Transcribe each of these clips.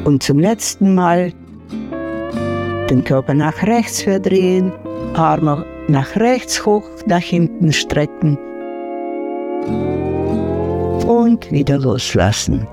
Und zum letzten Mal den Körper nach rechts verdrehen, Arme nach rechts hoch, nach hinten strecken und wieder loslassen.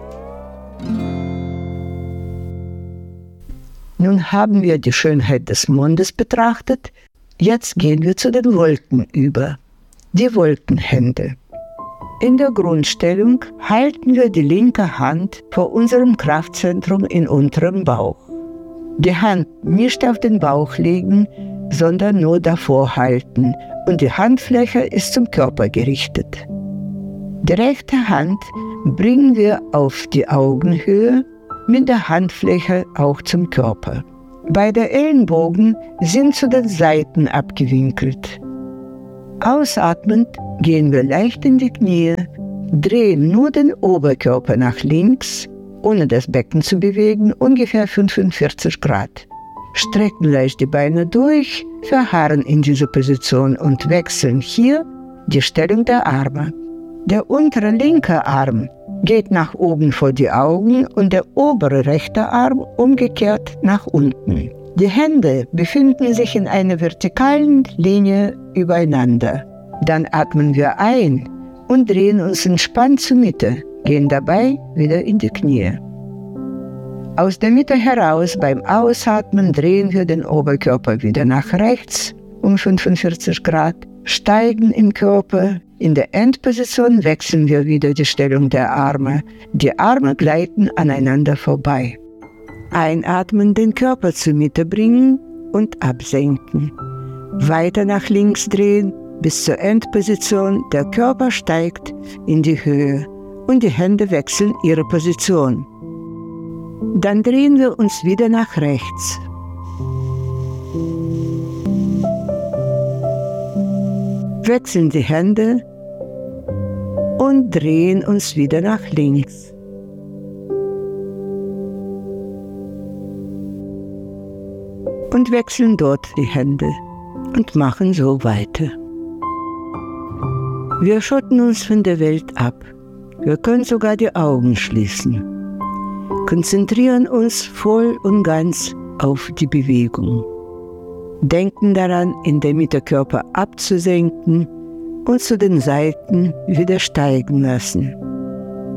Nun haben wir die Schönheit des Mondes betrachtet, jetzt gehen wir zu den Wolken über. Die Wolkenhände. In der Grundstellung halten wir die linke Hand vor unserem Kraftzentrum in unterem Bauch. Die Hand nicht auf den Bauch legen, sondern nur davor halten und die Handfläche ist zum Körper gerichtet. Die rechte Hand bringen wir auf die Augenhöhe, mit der Handfläche auch zum Körper. Beide Ellenbogen sind zu den Seiten abgewinkelt. Ausatmend gehen wir leicht in die Knie, drehen nur den Oberkörper nach links, ohne das Becken zu bewegen, ungefähr 45 Grad. Strecken leicht die Beine durch, verharren in dieser Position und wechseln hier die Stellung der Arme. Der untere linke Arm geht nach oben vor die Augen und der obere rechte Arm umgekehrt nach unten. Die Hände befinden sich in einer vertikalen Linie übereinander. Dann atmen wir ein und drehen uns entspannt zur Mitte, gehen dabei wieder in die Knie. Aus der Mitte heraus beim Ausatmen drehen wir den Oberkörper wieder nach rechts um 45 Grad, steigen im Körper. In der Endposition wechseln wir wieder die Stellung der Arme. Die Arme gleiten aneinander vorbei. Einatmen, den Körper zur Mitte bringen und absenken. Weiter nach links drehen bis zur Endposition. Der Körper steigt in die Höhe und die Hände wechseln ihre Position. Dann drehen wir uns wieder nach rechts. Wechseln die Hände und drehen uns wieder nach links. Und wechseln dort die Hände und machen so weiter. Wir schotten uns von der Welt ab. Wir können sogar die Augen schließen. Konzentrieren uns voll und ganz auf die Bewegung. Denken daran, in der Mitte Körper abzusenken und zu den Seiten wieder steigen lassen.